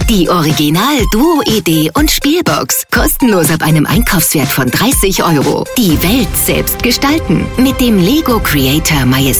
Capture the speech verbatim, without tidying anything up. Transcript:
Die Original-Duo-Idee und Spielbox. Kostenlos ab einem Einkaufswert von dreißig Euro. Die Welt selbst gestalten. Mit dem Lego Creator Majestät